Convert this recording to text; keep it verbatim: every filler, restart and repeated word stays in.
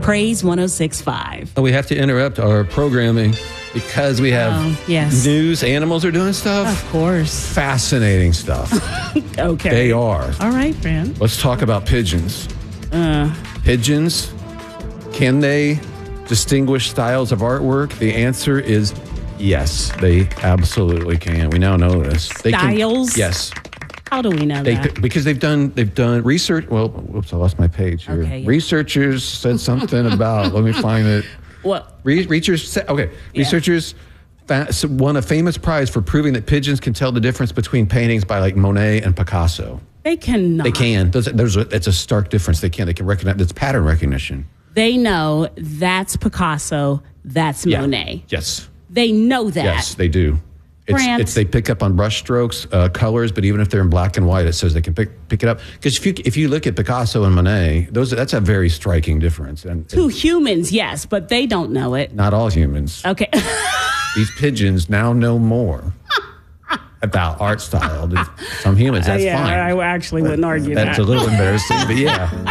Praise one oh six point five. Oh, we have to interrupt our programming because we have Oh, yes. news. Animals are doing stuff. Of course. Fascinating stuff. Okay. They are. All right, Fran. Let's talk about pigeons. Uh, Pigeons, can they distinguish styles of artwork? The answer is yes, they absolutely can. We now know this. They Styles? Can, yes. how do we know They, that? because they've done they've done research. Well, whoops, I lost my page here. Okay, yeah. Researchers said something about. Let me find it. What? Re- researchers said, okay. Yeah. Researchers fa- so won a famous prize for proving that pigeons can tell the difference between paintings by like Monet and Picasso. They cannot. They can. There's, there's a, it's a stark difference. They can. They can recognize. It's pattern recognition. They know that's Picasso, that's Yeah. Monet. Yes. They know that. Yes, they do. It's, France. it's they pick up on brush strokes, uh, colors, but even if they're in black and white, it says they can pick pick it up. Because if you if you look at Picasso and Monet, those that's a very striking difference. And, To and humans, yes, but they don't know it. not all humans. Okay. These pigeons now know more about art style than some humans. That's yeah, fine. I actually wouldn't argue That's that. a little embarrassing, but yeah.